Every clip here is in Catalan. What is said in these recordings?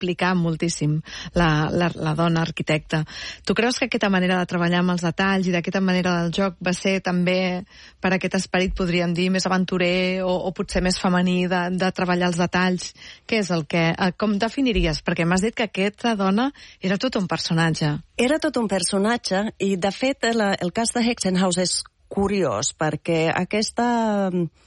explicar moltíssim la dona arquitecta. Tu creus que aquesta manera de treballar amb els detalls i d'aquesta manera del joc va ser també per aquest esperit, podríem dir, més aventurer o potser més femení de treballar els detalls? Què és el que... Com definiries? Perquè m'has dit que aquesta dona era tot un personatge. Era tot un personatge i, de fet, el cas de Hexenhaus és curiós perquè aquesta...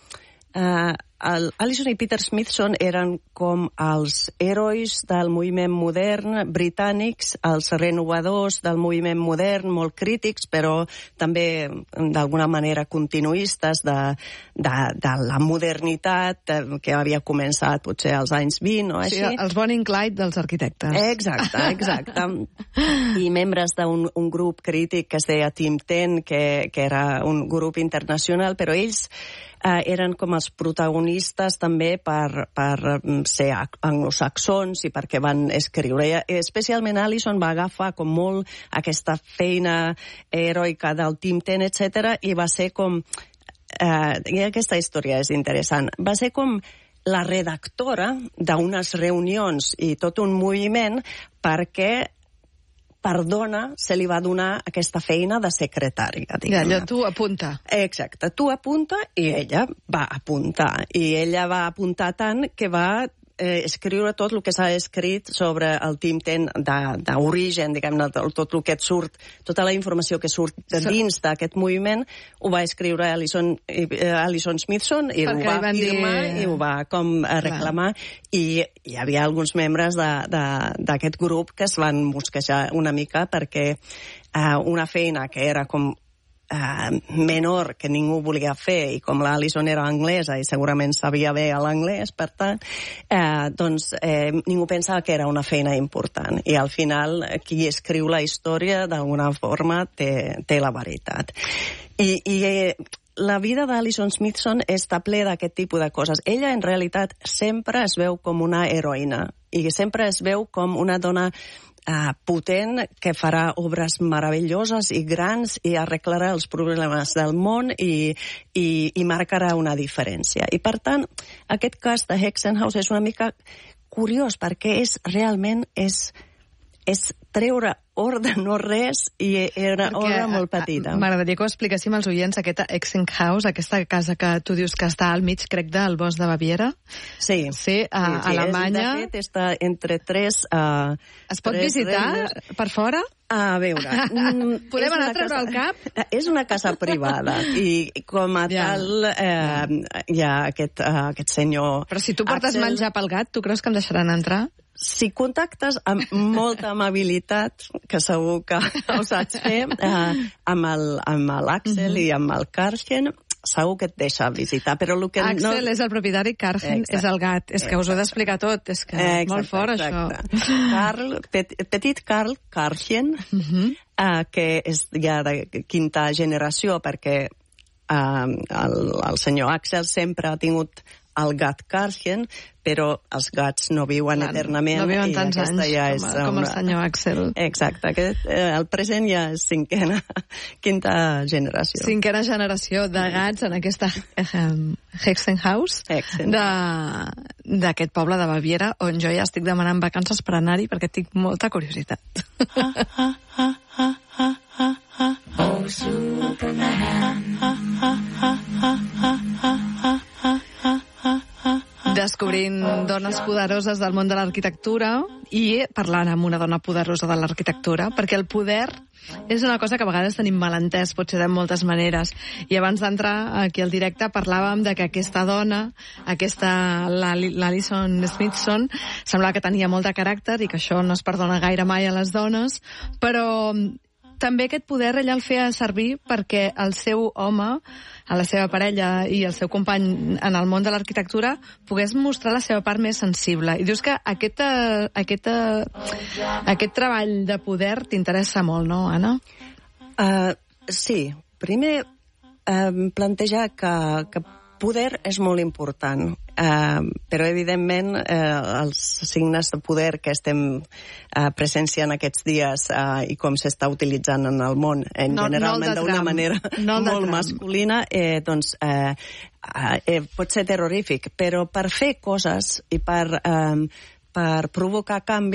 Alison i Peter Smithson eren com els herois del moviment modern britànics, els renovadors del moviment modern, molt crítics, però també d'alguna manera continuistes de la modernitat que havia començat potser als anys 20 o així. Sí, els Bonnie and Clyde dels arquitectes. Exacte. I membres d'un grup crític que es deia Team 10, que era un grup internacional, però ells eren com els protagonistes també per ser anglosaxons i perquè van escriure. Especialment Alison va agafar com molt aquesta feina heroica del Team 10, etc. i va ser com... I aquesta història és interessant. Va ser com la redactora d'unes reunions i tot un moviment perquè per dona se li va donar aquesta feina de secretària. Allò, tu apunta. Exacte, tu apunta i ella va apuntar. I ella va apuntar tant que va escriure tot el que s'ha escrit sobre el Team 10 d'origen, diguem-ne, tot el que et surt, tota la informació que surt de dins d'aquest moviment, ho va escriure Alison Smithson i ho va firmar i ho va com reclamar. I hi havia alguns membres d'aquest grup que es van mosquejar una mica perquè una feina que era com menor que ningú volia fer i com l'Alison era anglesa i segurament sabia bé l'anglès, per tant, doncs ningú pensava que era una feina important i al final qui escriu la història d'alguna forma té la veritat. I la vida d'Alison Smithson està ple d'aquest tipus de coses. Ella, en realitat, sempre es veu com una heroïna i sempre es veu com una dona potent que farà obres meravelloses i grans i arreglarà els problemes del món i marcarà una diferència. I, per tant, aquest cas de Hexenhaus és una mica curiós perquè realment és treure or de no res i era obra molt petita. M'agradaria que ho expliquéssim als oients, aquesta Hexenhaus, aquesta casa que tu dius que està al mig, crec, del bosc de Baviera. Sí. A Alemanya. De fet, està entre tres... Es pot visitar per fora? A veure... Podem anar a treure el cap? És una casa privada i com a tal hi ha aquest senyor... Però si tu portes menjar pel gat, tu creus que em deixaran entrar? Si contactes amb molta amabilitat, que segur que ho saps fer, amb l'Axel i amb el Karchen, segur que et deixa visitar. Però el que Axel és el propietari, Karchen és el gat. És que us ho he d'explicar tot, és que és molt fort, això. Petit Karl Karchen, que és ja de quinta generació, perquè el senyor Axel sempre ha tingut el gat Karchen, però els gats no viuen eternament. No viuen tants anys com el senyor Axel. Exacte. El present ja és quinta generació. Cinquena generació de gats en aquesta Hexenhaus d'aquest poble de Baviera, on jo ja estic demanant vacances per anar-hi perquè tinc molta curiositat. Oh, Superman. Descobrint dones poderoses del món de l'arquitectura i parlant amb una dona poderosa de l'arquitectura, perquè el poder és una cosa que a vegades tenim mal entès, potser de moltes maneres. I abans d'entrar aquí al directe parlàvem de que aquesta dona, l'Alison Smithson, semblava que tenia molt de caràcter i que això no es perdona gaire mai a les dones, però també aquest poder ella el feia servir perquè el seu home, a la seva parella i el seu company en el món de l'arquitectura pogués mostrar la seva part més sensible. I dius que aquest treball de poder t'interessa molt, no, Anna? Sí. Primer, plantejar que poder és molt important, però evidentment els signes de poder que estem presenciant aquests dies i com s'està utilitzant en el món generalment d'una manera molt masculina, doncs pot ser terrorífic, però per fer coses i per per provocar canvi